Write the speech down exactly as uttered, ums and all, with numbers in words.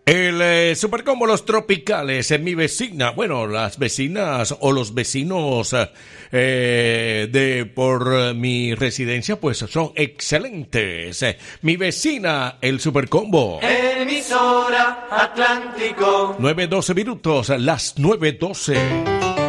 El eh, Supercombo Los Tropicales, en mi vecina, bueno, las vecinas o los vecinos eh, de por mi residencia, pues son excelentes. Eh, mi vecina, el Supercombo. Emisora Atlántico. nueve doce minutos, las nueve doce.